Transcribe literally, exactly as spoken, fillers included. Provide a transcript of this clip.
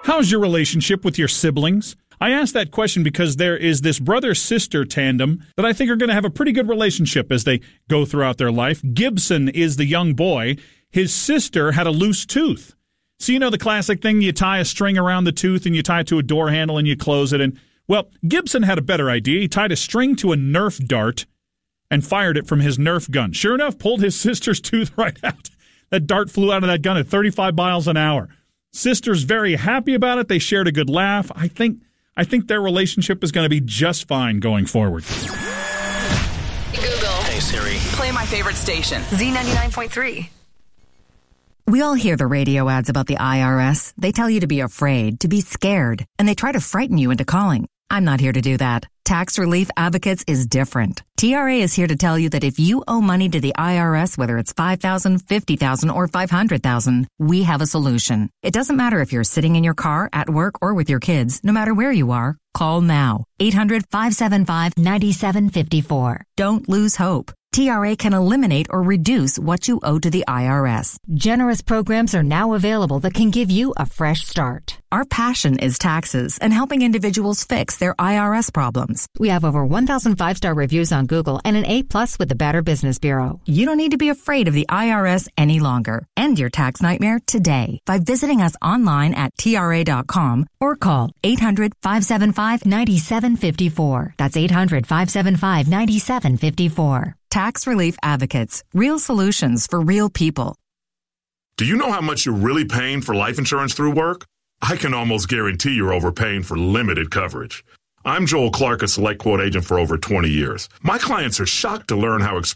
How's your relationship with your siblings? I ask that question because there is this brother-sister tandem that I think are going to have a pretty good relationship as they go throughout their life. Gibson is the young boy. His sister had a loose tooth. So you know the classic thing, you tie a string around the tooth and you tie it to a door handle and you close it. And well, Gibson had a better idea. He tied a string to a Nerf dart and fired it from his Nerf gun. Sure enough, pulled his sister's tooth right out. That dart flew out of that gun at thirty-five miles an hour. Sister's very happy about it. They shared a good laugh. I think I think their relationship is going to be just fine going forward. Hey Google. Hey Siri. Play my favorite station. Z ninety-nine point three. We all hear the radio ads about the I R S. They tell you to be afraid, to be scared, and they try to frighten you into calling. I'm not here to do that. Tax Relief Advocates is different. T R A is here to tell you that if you owe money to the I R S, whether it's five thousand dollars, fifty thousand dollars, or five hundred thousand dollars, we have a solution. It doesn't matter if you're sitting in your car, at work, or with your kids. No matter where you are, call now. eight hundred, five seven five, nine seven five four. Don't lose hope. T R A can eliminate or reduce what you owe to the I R S. Generous programs are now available that can give you a fresh start. Our passion is taxes and helping individuals fix their I R S problems. We have over one thousand five-star reviews on Google and an A plus with the Better Business Bureau. You don't need to be afraid of the I R S any longer. End your tax nightmare today by visiting us online at T R A dot com or call eight hundred, five seven five, nine seven five four. That's eight hundred, five seven five, nine seven five four. Tax Relief Advocates. Real solutions for real people. Do you know how much you're really paying for life insurance through work? I can almost guarantee you're overpaying for limited coverage. I'm Joel Clark, a Select Quote agent for over twenty years. My clients are shocked to learn how expensive